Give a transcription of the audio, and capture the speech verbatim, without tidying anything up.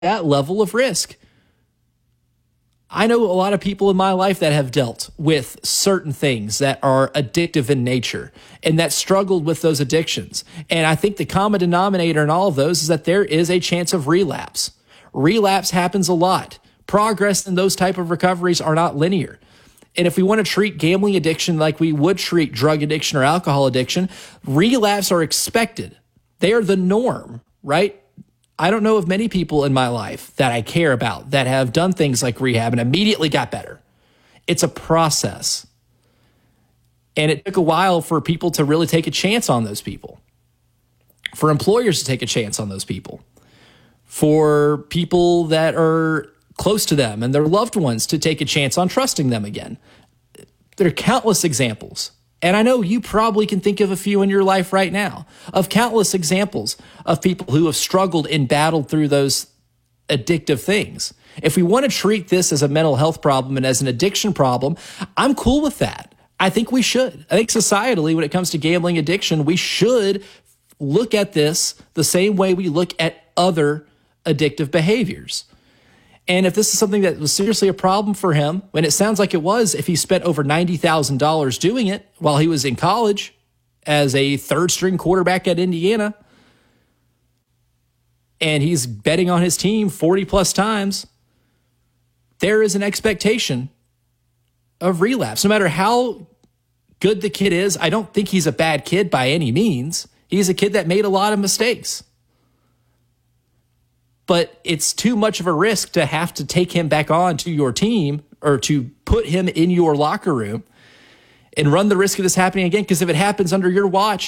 that level of risk. I know a lot of people in my life that have dealt with certain things that are addictive in nature and that struggled with those addictions. And I think the common denominator in all of those is that there is a chance of relapse. Relapse happens a lot. Progress in those type of recoveries are not linear. And if we want to treat gambling addiction like we would treat drug addiction or alcohol addiction, relapse are expected. They are the norm, right? I don't know of many people in my life that I care about that have done things like rehab and immediately got better. It's a process. And it took a while for people to really take a chance on those people, for employers to take a chance on those people, for people that are close to them and their loved ones to take a chance on trusting them again. There are countless examples. And I know you probably can think of a few in your life right now of countless examples of people who have struggled and battled through those addictive things. If we want to treat this as a mental health problem and as an addiction problem, I'm cool with that. I think we should. I think societally, when it comes to gambling addiction, we should look at this the same way we look at other addictive behaviors. And if this is something that was seriously a problem for him, and it sounds like it was if he spent over ninety thousand dollars doing it while he was in college as a third-string quarterback at Indiana, and he's betting on his team forty-plus times, there is an expectation of relapse. No matter how good the kid is, I don't think he's a bad kid by any means. He's a kid that made a lot of mistakes. But it's too much of a risk to have to take him back on to your team or to put him in your locker room and run the risk of this happening again. Because if it happens under your watch,